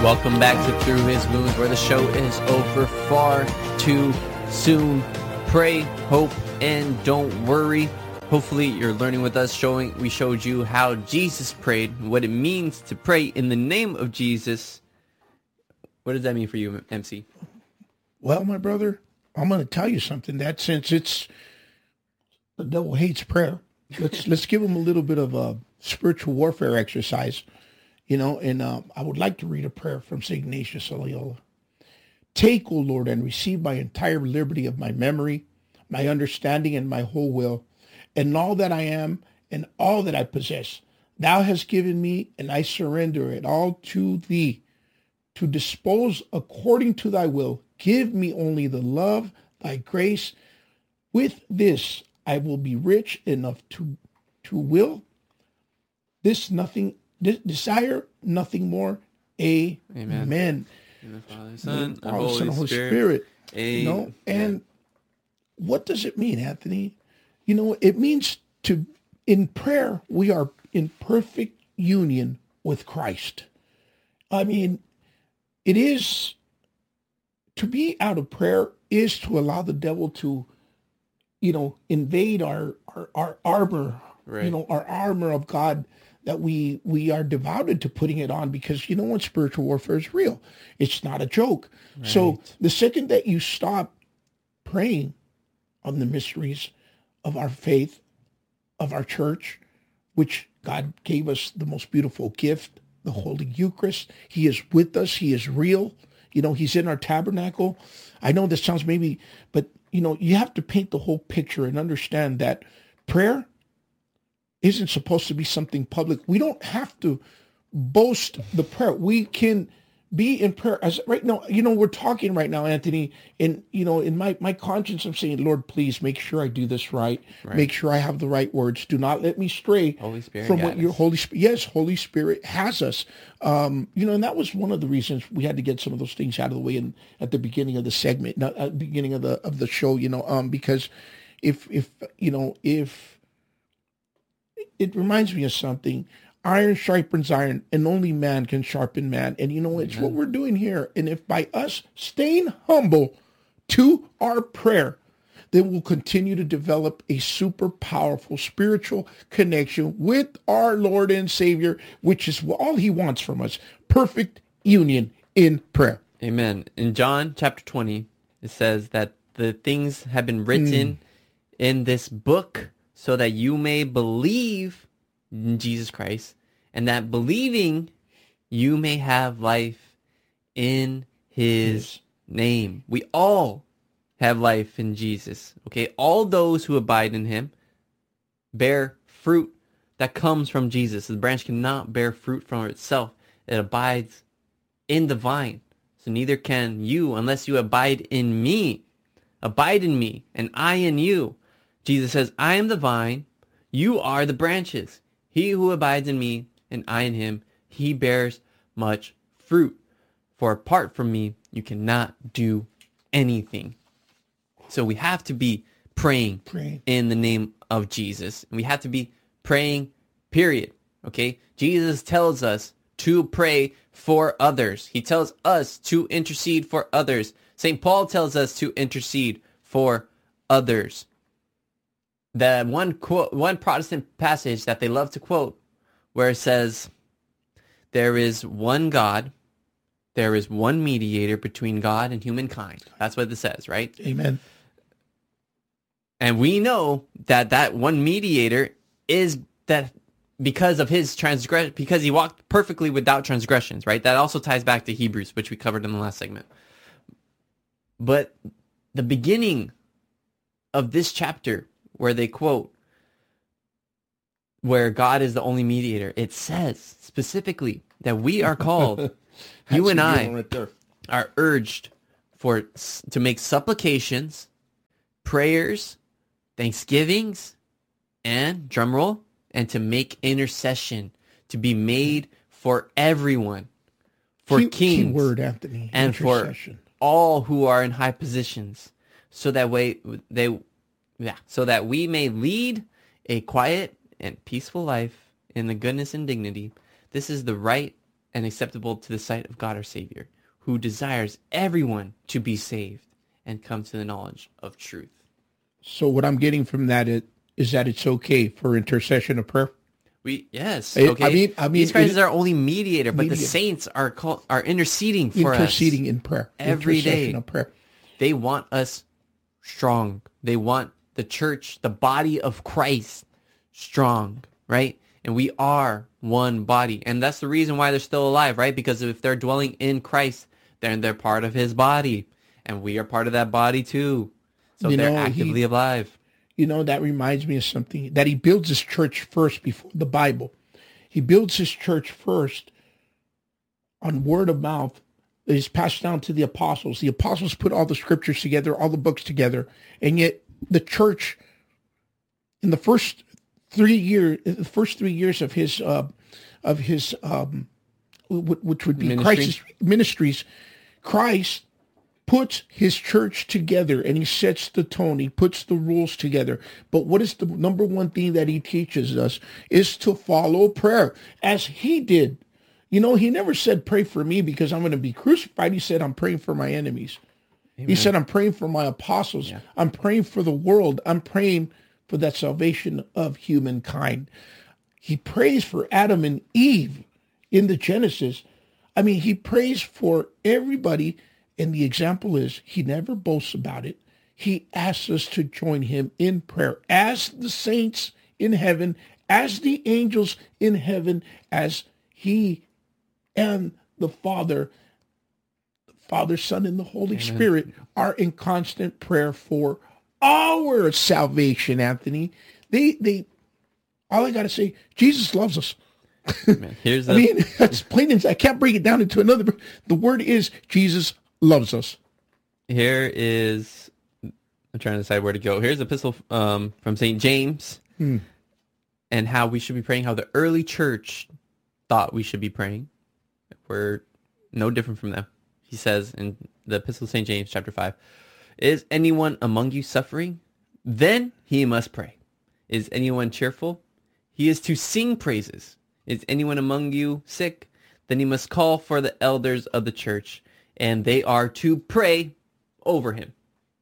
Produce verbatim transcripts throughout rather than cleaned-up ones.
Welcome back to Through His Wounds, where the show is over far too soon. Pray, hope, and don't worry. Hopefully you're learning with us. Showing we showed you how Jesus prayed, what it means to pray in the name of Jesus. What does that mean for you, M C? Well, my brother, I'm going to tell you something. That since it's the devil hates prayer, let's let's give him a little bit of a spiritual warfare exercise, you know. And uh, I would like to read a prayer from Saint Ignatius of Loyola. Take, O Lord, and receive my entire liberty of my memory, my understanding, and my whole will, and all that I am and all that I possess. Thou hast given me, and I surrender it all to thee, to dispose according to thy will. Give me only the love, thy grace. With this I will be rich enough to to will this nothing, this desire nothing more. Amen. Amen. In the Father, Son, the Father, Son, Holy Spirit. Spirit you know, and what does it mean, Anthony? You know, it means to, in prayer, we are in perfect union with Christ. I mean, it is, to be out of prayer is to allow the devil to, you know, invade our, our, our armor, right. you know, our armor of God, that we we are devoted to putting it on, because you know what, spiritual warfare is real. It's not a joke. Right. So the second that you stop praying on the mysteries of our faith, of our church, which God gave us the most beautiful gift, the Holy Eucharist. He is with us. He is real. You know, he's in our tabernacle. I know this sounds maybe, but you know, you have to paint the whole picture and understand that prayer isn't supposed to be something public. We don't have to boast the prayer. We can be in prayer. As right now, you know, we're talking right now, Anthony, and, you know, in my, my conscience, I'm saying, Lord, please make sure I do this right. right. Make sure I have the right words. Do not let me stray Holy Spirit from what your Holy Spirit, yes, Holy Spirit has us. Um, you know, and that was one of the reasons we had to get some of those things out of the way in, at the beginning of the segment, not at the beginning of the, of the show, you know, um, because if, if, you know, if, it reminds me of something. Iron sharpens iron, and only man can sharpen man. And you know, it's Amen. What we're doing here. And if by us staying humble to our prayer, then we'll continue to develop a super powerful spiritual connection with our Lord and Savior, which is all he wants from us. Perfect union in prayer. Amen. In John chapter twenty, it says that the things have been written mm. in this book, so that you may believe in Jesus Christ, and that believing you may have life in his name. We all have life in Jesus, okay? All those who abide in him bear fruit that comes from Jesus. The branch cannot bear fruit from itself. It abides in the vine. So neither can you unless you abide in me. Abide in me, and I in you. Jesus says, I am the vine, you are the branches. He who abides in me, and I in him, he bears much fruit. For apart from me, you cannot do anything. So we have to be praying Pray. in the name of Jesus. And we have to be praying, period. Okay? Jesus tells us to pray for others. He tells us to intercede for others. Saint Paul tells us to intercede for others. The one quote, one Protestant passage that they love to quote, where it says, there is one God, there is one mediator between God and humankind. That's what it says, right? Amen. And we know that that one mediator is that because of his transgression, because he walked perfectly without transgressions, right? That also ties back to Hebrews, which we covered in the last segment. But the beginning of this chapter, where they quote, where God is the only mediator, it says specifically that we are called, you and I right are urged for to make supplications, prayers, thanksgivings, and drumroll, and to make intercession, to be made for everyone, for key, kings, key word, Anthony, and for all who are in high positions, so that way they. Yeah, so that we may lead a quiet and peaceful life in the goodness and dignity. This is the right and acceptable to the sight of God our Savior, who desires everyone to be saved and come to the knowledge of truth. So what I'm getting from that is, is that it's okay for intercession of prayer? We yes, It- okay. I mean- I mean, Jesus Christ it- is our only mediator, but the Mediator. saints are called, are interceding for Interceding us. in prayer. every Intercession day. of prayer. They want us strong. They want the church, the body of Christ, strong, right? And we are one body, and that's the reason why they're still alive, right? Because if they're dwelling in Christ, then they're part of His body, and we are part of that body too. So You they're know, he- actively alive. You know, that reminds me of something, that he builds his church first before the Bible. He builds his church first on word of mouth that is passed down to the apostles. The apostles put all the scriptures together, all the books together, and yet the church, in the first three years, the first three years of his, uh, of his, um, wh- which would be Ministry. Christ's ministries, Christ puts his church together and he sets the tone. He puts the rules together. But what is the number one thing that he teaches us is to follow prayer as he did. You know, he never said, pray for me because I'm going to be crucified. He said, I'm praying for my enemies. He said, I'm praying for my apostles. Yeah. I'm praying for the world. I'm praying for that salvation of humankind. He prays for Adam and Eve in the Genesis. I mean, he prays for everybody. And the example is he never boasts about it. He asks us to join him in prayer as the saints in heaven, as the angels in heaven, as he and the Father, the Father, Son, and the Holy Amen. Spirit are in constant prayer for our salvation, Anthony. They, they, all I got to say, Jesus loves us. Man, here's I the, mean, that's plain as I can't break it down into another. The word is Jesus loves us. here is, I'm trying to decide where to go. Here's an epistle um, from Saint James Hmm. and how we should be praying, how the early church thought we should be praying. We're no different from them. He says in the epistle of Saint James, chapter five, is anyone among you suffering? Then he must pray. Is anyone cheerful? He is to sing praises. Is anyone among you sick? Then he must call for the elders of the church, and they are to pray over him.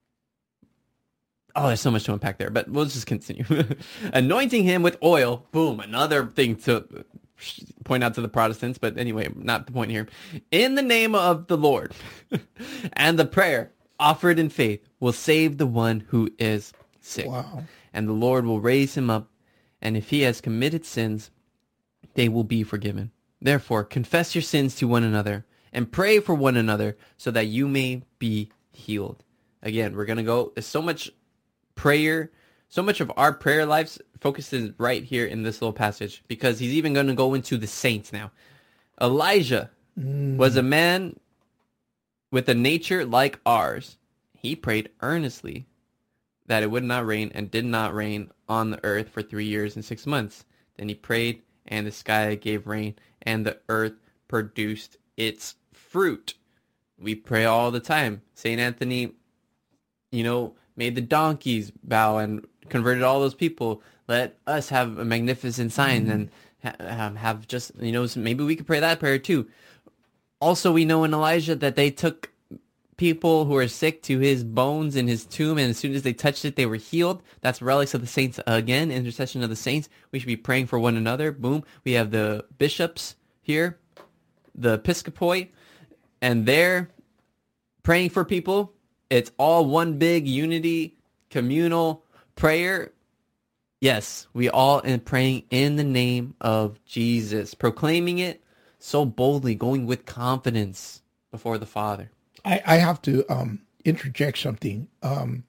Oh, there's so much to unpack there, but we'll just continue. Anointing him with oil. Boom, another thing to point out to the Protestants, but anyway, not the point here. In the name of the Lord. And the prayer offered in faith will save the one who is sick. Wow. And the Lord will raise him up, and if he has committed sins, they will be forgiven. Therefore, confess your sins to one another and pray for one another so that you may be healed. Again, we're going to go, there's so much prayer, so much of our prayer lives focuses right here in this little passage, because he's even going to go into the saints now. Elijah Mm. was a man with a nature like ours. He prayed earnestly that it would not rain, and did not rain on the earth for three years and six months. Then he prayed, and the sky gave rain, and the earth produced its fruit. We pray all the time. Saint Anthony, you know, made the donkeys bow and converted all those people. Let us have a magnificent sign Mm-hmm. and ha- um, have just, you know, maybe we could pray that prayer too. Also, we know in Elijah that they took people who were sick to his bones in his tomb, and as soon as they touched it, they were healed. That's relics of the saints. Again, intercession of the saints. We should be praying for one another. Boom. We have the bishops here, the episcopoi, and they're praying for people. It's all one big unity, communal prayer. Yes, we all are praying in the name of Jesus, proclaiming it so boldly, going with confidence before the Father. I, I have to um, interject something. Um,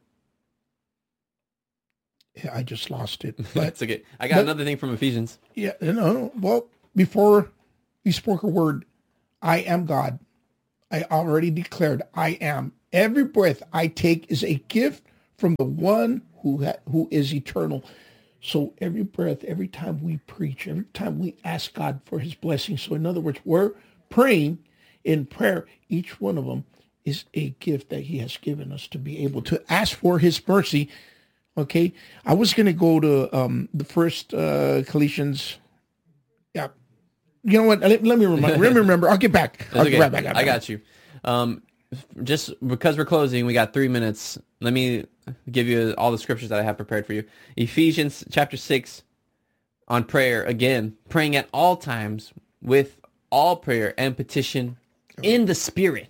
yeah, I just lost it. But That's okay. I got but- another thing from Ephesians. yeah, no, no. Well, before he spoke a word, I am God. I already declared I am. Every breath I take is a gift from the one who ha- who is eternal. So every breath, every time we preach, every time we ask God for his blessing. So in other words, we're praying in prayer. Each one of them is a gift that he has given us to be able to ask for his mercy. Okay. I was going to go to um, the first uh, Colossians. Yeah. you know what? Let, let me remember. Let me remember. I'll get back. I'll okay. get right back. I got you. Um, just because we're closing, we got three minutes. Let me give you all the scriptures that I have prepared for you. Ephesians chapter six on prayer. Again, praying at all times with all prayer and petition in the Spirit.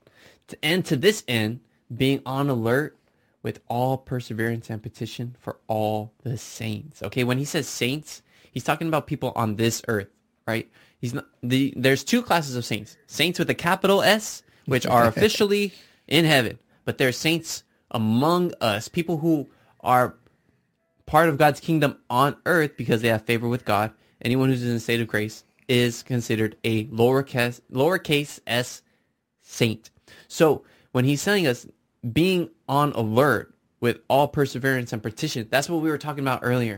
And to this end, being on alert with all perseverance and petition for all the saints. Okay, when he says saints, he's talking about people on this earth, right? He's not the. There's two classes of saints: saints with a capital S, which are officially in heaven, but there's saints among us, people who are part of God's kingdom on earth because they have favor with God. Anyone who's in a state of grace is considered a lowercase lowercase s saint. So when he's telling us being on alert with all perseverance and petition, that's what we were talking about earlier.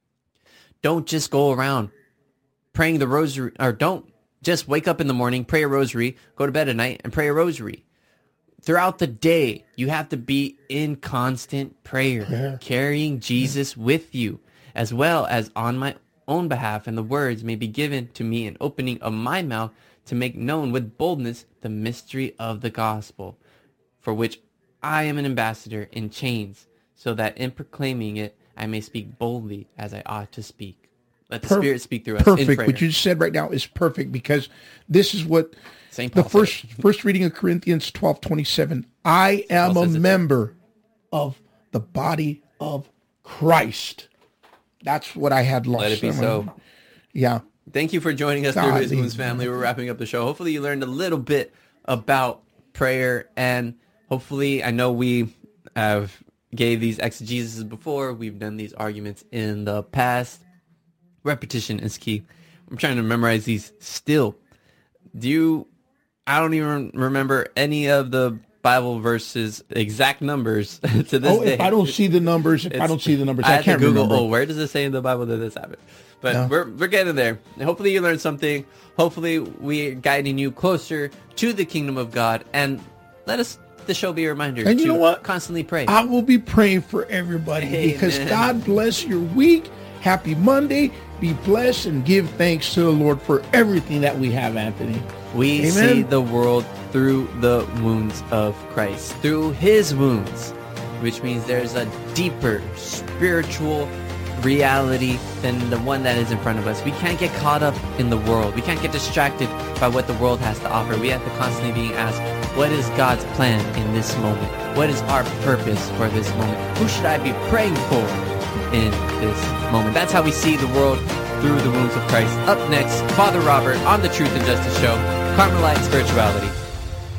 Don't just go around praying the rosary, or don't just wake up in the morning, pray a rosary, go to bed at night and pray a rosary. Throughout the day, you have to be in constant prayer, prayer. carrying Jesus yeah. with you, as well as on my own behalf, and the words may be given to me in opening of my mouth to make known with boldness the mystery of the gospel, for which I am an ambassador in chains, so that in proclaiming it, I may speak boldly as I ought to speak. Let the per- Spirit speak through us. Perfect. In prayer. What you just said right now is perfect, because this is what Saint Paul the first said. first reading of Corinthians twelve twenty-seven. I am a member of the body of Christ. That's what I had lost. Let it be so. Yeah. Thank you for joining us through His Wounds family. We're wrapping up the show. Hopefully you learned a little bit about prayer, and hopefully, I know we have gave these exegesis before. We've done these arguments in the past. Repetition is key. I'm trying to memorize these still. Do you, I don't even remember any of the Bible verses, exact numbers to this oh, day. If I don't see the numbers, if it's, I don't see the numbers, I, I can't have to Google, remember. Oh, where does it say in the Bible that this happened? But no. we're we're getting there. And hopefully you learned something. Hopefully we're guiding you closer to the kingdom of God. And let us, the show be a reminder and you to know what? constantly pray. I will be praying for everybody. Amen. Because God bless your week. Happy Monday. Be blessed and give thanks to the Lord for everything that we have, Anthony. We Amen. See the world through the wounds of Christ, through His wounds, which means there's a deeper spiritual reality than the one that is in front of us. We can't get caught up in the world. We can't get distracted by what the world has to offer. We have to constantly be asked, what is God's plan in this moment? What is our purpose for this moment? Who should I be praying for in this moment? That's how we see the world through the wounds of Christ. Up next, Father Robert on the Truth and Justice Show, Carmelite Spirituality.